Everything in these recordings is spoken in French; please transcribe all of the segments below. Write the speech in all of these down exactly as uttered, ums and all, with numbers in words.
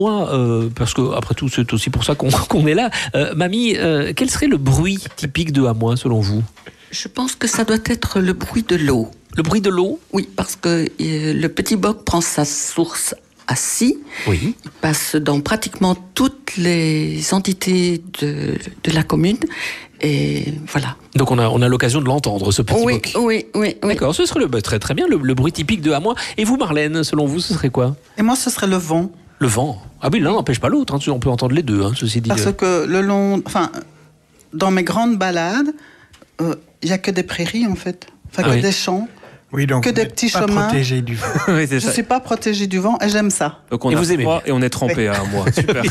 Moi, euh, parce que après tout, c'est aussi pour ça qu'on qu'on est là. Euh, mamie, euh, quel serait le bruit typique de Hamois, selon vous? Je pense que ça doit être le bruit de l'eau. Le bruit de l'eau? Oui, parce que euh, le petit boc prend sa source à Si. Oui. Il passe dans pratiquement toutes les entités de, de la commune. Et voilà. Donc on a, on a l'occasion de l'entendre, ce petit oui, boc. Oui, oui, oui. D'accord, ce serait le, bah, très, très bien, le, le bruit typique de Hamois. Et vous, Marlène, selon vous, ce serait quoi? Et moi, ce serait le vent. Le vent. Ah oui, l'un n'empêche pas l'autre. Hein. On peut entendre les deux, hein, ceci dit. Parce que le long, enfin, dans mes grandes balades, il euh, n'y a que des prairies en fait, enfin ah que oui. des champs. Oui, donc que des petits pas chemins. Protégé du vent. Oui, je ne suis pas protégée du vent et j'aime ça. Donc on et a vous aimez froid et on est trempé à moi. Super.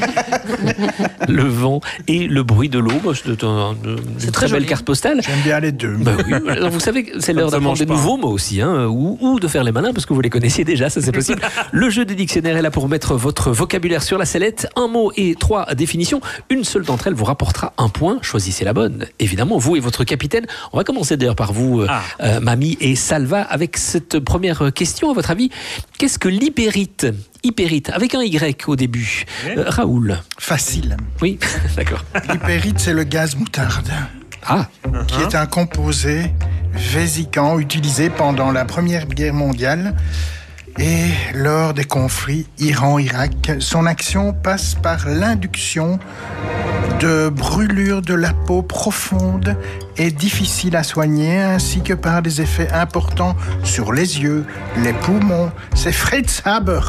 Le vent et le bruit de l'eau, c'est un, une très, très belle carte postale. J'aime bien les deux. Bah oui. Alors vous savez que c'est l'heure d'apprendre des nouveaux mots aussi, hein, ou, ou de faire les malins parce que vous les connaissiez déjà, ça c'est possible. Le jeu des dictionnaires est là pour mettre votre vocabulaire sur la sellette. Un mot et trois définitions. Une seule d'entre elles vous rapportera un point. Choisissez la bonne. Évidemment, vous et votre capitaine. On va commencer d'ailleurs par vous, ah. euh, Mamie et Salva, avec cette première question. À votre avis, qu'est-ce que l'hypérite? Hypérite, avec un Y au début. Oui. Euh, Raoul. Facile. Oui, d'accord. L'hypérite, c'est le gaz moutarde. Ah. Qui uh-huh. est un composé vésicant utilisé pendant la Première Guerre mondiale et lors des conflits Iran-Irak. Son action passe par l'induction de brûlures de la peau profonde et difficiles à soigner, ainsi que par des effets importants sur les yeux, les poumons. C'est Fritz Haber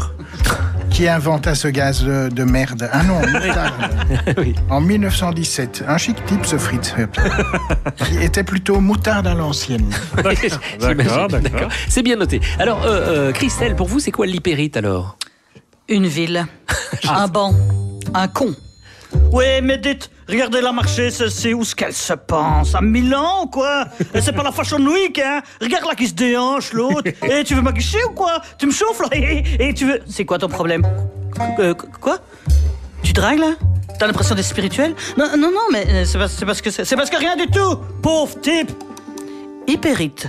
qui inventa ce gaz de, de merde. Ah non, moutarde. Oui. En mille neuf cent dix-sept. Un chic type, ce Fritz Haber. Qui était plutôt moutarde à l'ancienne. D'accord, d'accord. C'est bien noté. Alors, euh, euh, Christelle, pour vous, c'est quoi l'hypérite alors? Une ville, ah. un banc, un con. Oui, mais dites, regardez-la marcher, celle-ci, où est-ce qu'elle se pense? À Milan ou quoi? Et c'est pas la Fashion Week, hein? Regarde-la qui se déhanche, l'autre. Et tu veux m'aguicher ou quoi? Tu me chauffes, là? Et, et tu veux... C'est quoi ton problème? euh, Quoi? Tu dragues, là? T'as l'impression d'être spirituel? Non, non, non, mais c'est parce, parce que c'est, c'est parce que rien du tout, pauvre type. Hypérite,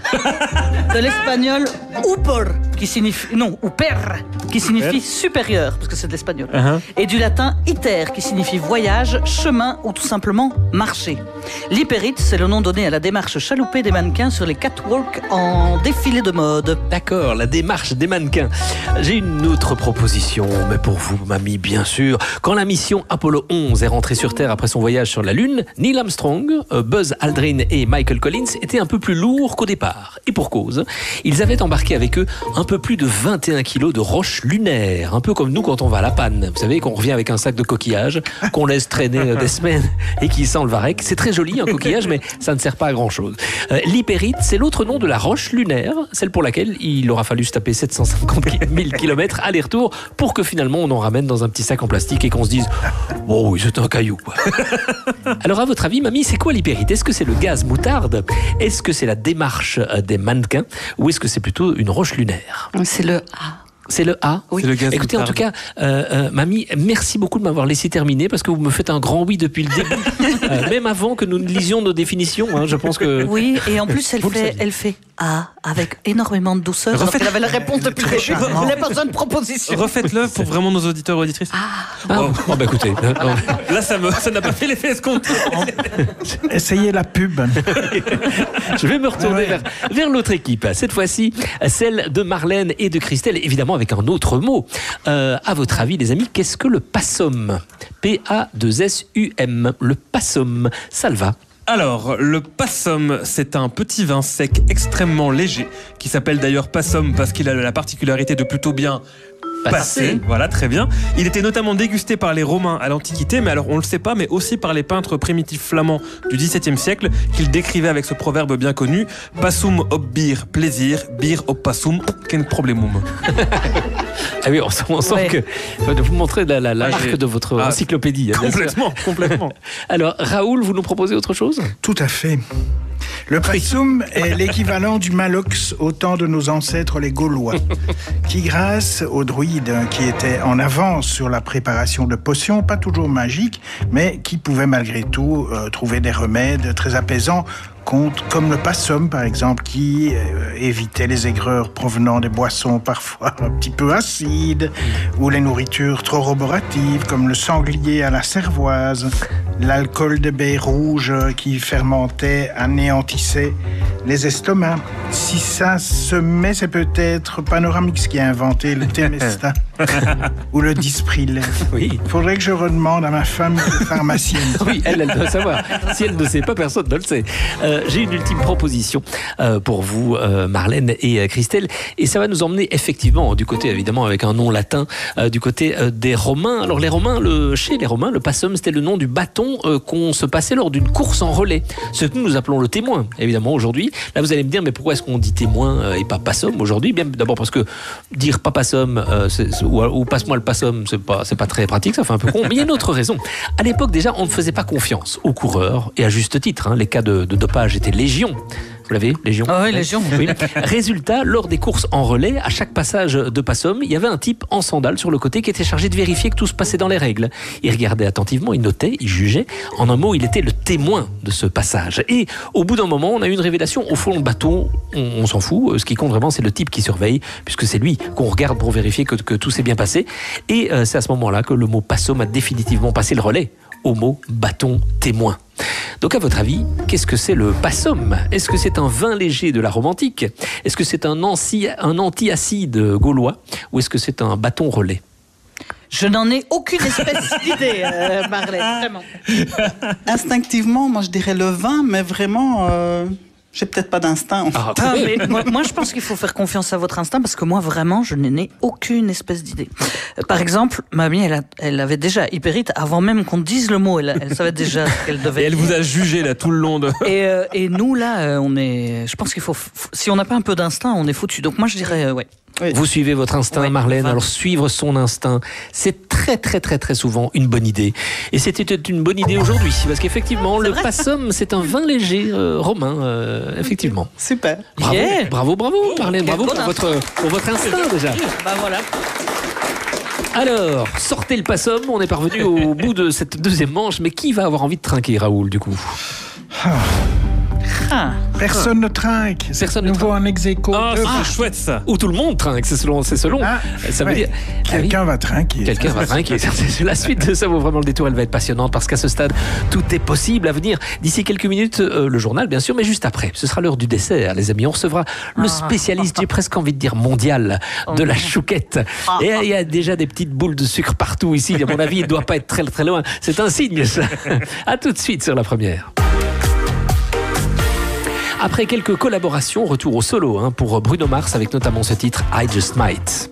de l'espagnol upor, qui signifie, non, uper, qui signifie supérieur, parce que c'est de l'espagnol, uh-huh. et du latin iter, qui signifie voyage, chemin ou tout simplement marcher. L'hypérite, c'est le nom donné à la démarche chaloupée des mannequins sur les catwalks en défilé de mode. D'accord, la démarche des mannequins. J'ai une autre proposition, mais pour vous, mamie, bien sûr. Quand la mission Apollo onze est rentrée sur Terre après son voyage sur la Lune, Neil Armstrong, Buzz Aldrin et Michael Collins étaient un peu plus lourds qu'au départ. Et pour cause, ils avaient embarqué avec eux un peu plus de vingt et un kilos de roches lunaires. Un peu comme nous quand on va à la panne. Vous savez, qu'on revient avec un sac de coquillages, qu'on laisse traîner des semaines et qui sent le varech. C'est très joli, un coquillage, mais ça ne sert pas à grand-chose. Euh, L'hypérite, c'est l'autre nom de la roche lunaire, celle pour laquelle il aura fallu se taper sept cent cinquante mille kilomètres aller-retour pour que finalement on en ramène dans un petit sac en plastique et qu'on se dise « Oh oui, c'est un caillou, quoi. » Alors à votre avis, mamie, c'est quoi l'hypérite? Est-ce que c'est le gaz moutarde? Est-ce que c'est la démarche des mannequins? Ou est-ce que c'est plutôt une roche lunaire? C'est le A. C'est le A. Oui. C'est le gaz Écoutez, moutarde. En tout cas, euh, euh, mamie, merci beaucoup de m'avoir laissé terminer parce que vous me faites un grand oui depuis le début, euh, même avant que nous ne lisions nos définitions. Hein, je pense que. Oui, et en plus, elle fait, elle fait A avec énormément de douceur. Refaites... Elle avait la réponse depuis le début. Elle n'a pas besoin de proposition. Refaites-le pour vraiment nos auditeurs et auditrices. Ah, ah oh. oh, bah écoutez. Là, ça, me, ça n'a pas fait l'effet escompté. Essayez la pub. Je vais me retourner ouais. vers, vers l'autre équipe. Cette fois-ci, celle de Marlène et de Christelle, évidemment avec un autre mot. Euh, à votre avis, les amis, qu'est-ce que le passum? P A deux S U M. Le passum. Salva. Alors, le passum, c'est un petit vin sec extrêmement léger, qui s'appelle d'ailleurs passum parce qu'il a la particularité de plutôt bien passer. Voilà, très bien. Il était notamment dégusté par les Romains à l'Antiquité, mais alors on le sait pas, mais aussi par les peintres primitifs flamands du dix-septième siècle, qu'ils décrivaient avec ce proverbe bien connu: passum ob bir, plaisir, bir ob passum, quel problemum. Ah oui, on sent, on sent ouais. que vous montrez la, la, la ah, marque de votre ah, encyclopédie. Complètement, complètement. Alors, Raoul, vous nous proposez autre chose? Tout à fait. Le passum est l'équivalent du malox au temps de nos ancêtres les Gaulois, qui grâce aux druides qui étaient en avance sur la préparation de potions, pas toujours magiques, mais qui pouvaient malgré tout euh, trouver des remèdes très apaisants contes comme le Possum, par exemple, qui euh, évitait les aigreurs provenant des boissons parfois un petit peu acides, ou les nourritures trop roboratives, comme le sanglier à la cervoise, l'alcool de baie rouge qui fermentait anéantissait les estomacs. Si ça se met, c'est peut-être Panoramix qui a inventé le Temesta ou le Dispril. Oui. Faudrait que je redemande à ma femme pharmacienne. Oui, elle, elle doit savoir. Si elle ne sait pas, personne ne le sait. Euh, j'ai une ultime proposition euh, pour vous, euh, Marlène et euh, Christelle. Et ça va nous emmener effectivement du côté, évidemment, avec un nom latin, euh, du côté euh, des Romains. Alors les Romains, le, chez les Romains, le Possum, c'était le nom du bâton euh, qu'on se passait lors d'une course en relais. Ce que nous appelons le témoin, évidemment, aujourd'hui. Là, vous allez me dire, mais pourquoi est-ce qu'on dit témoin euh, et pas Possum aujourd'hui? Bien d'abord parce que dire pas Possum euh, c'est, c'est, ou, ou passe-moi le Possum, c'est pas, c'est pas très pratique, ça fait un peu con. Mais il y a une autre raison. À l'époque, déjà, on ne faisait pas confiance aux coureurs, et à juste titre. Hein, les cas de, de dopage étaient légion. Vous l'avez, Légion? Ah oui, Légion. Oui. Résultat, lors des courses en relais, à chaque passage de Possum, il y avait un type en sandales sur le côté qui était chargé de vérifier que tout se passait dans les règles. Il regardait attentivement, il notait, il jugeait. En un mot, il était le témoin de ce passage. Et au bout d'un moment, on a eu une révélation. Au fond, le bateau, on, on s'en fout. Ce qui compte vraiment, c'est le type qui surveille, puisque c'est lui qu'on regarde pour vérifier que, que tout s'est bien passé. Et euh, c'est à ce moment-là que le mot Possum a définitivement passé le relais au mot bâton témoin. Donc à votre avis, qu'est-ce que c'est le Possum? Est-ce que c'est un vin léger de la Rome antique? Est-ce que c'est un, anti- un anti-acide gaulois? Ou est-ce que c'est un bâton relais? Je n'en ai aucune espèce d'idée, euh, Marlène, vraiment. Instinctivement, moi je dirais le vin, mais vraiment, euh, j'ai peut-être pas d'instinct. En fait. Ah, Ah, mais moi, moi, je pense qu'il faut faire confiance à votre instinct parce que moi, vraiment, je n'ai aucune espèce d'idée. Euh, Par exemple, mamie, elle, a- elle avait déjà hypérite avant même qu'on dise le mot. Elle, elle savait déjà ce qu'elle Et devait elle dire. vous a jugé là tout le long de. Et, euh, et nous, là, euh, on est. Je pense qu'il faut. f- Si on n'a pas un peu d'instinct, on est foutu. Donc moi, je dirais, euh, ouais. Oui. Vous suivez votre instinct, Ouais, Marlène. enfin. Alors suivre son instinct, c'est très très très très souvent une bonne idée. Et c'était une bonne idée aujourd'hui, parce qu'effectivement, le Possum, c'est un vin léger euh, romain, euh, effectivement. Super. Bravo, Yeah. bravo, bravo, Marlène, bravo bon pour votre, pour votre instinct déjà. Bah voilà. Alors, sortez le Possum, on est parvenu au bout de cette deuxième manche, mais qui va avoir envie de trinquer, Raoul, du coup? Ah. Personne ne trinque. C'est Personne ne nouveau en ex-aequo. Oh, Deux. c'est chouette ça. Ou tout le monde trinque, c'est selon, c'est selon. Ah, Ça veut ouais. dire... Ah oui. Quelqu'un va trinquer. Quelqu'un va trinquer. C'est la suite de ça vaut vraiment le détour. Elle va être passionnante parce qu'à ce stade, tout est possible à venir. D'ici quelques minutes, euh, le journal, bien sûr, mais juste après. Ce sera l'heure du dessert, les amis. On recevra le spécialiste, j'ai presque envie de dire mondial, de la chouquette. Et il y a déjà des petites boules de sucre partout ici. À mon avis, il ne doit pas être très, très loin. C'est un signe, ça. À tout de suite sur la première. Après quelques collaborations, retour au solo hein, pour Bruno Mars avec notamment ce titre I Just Might.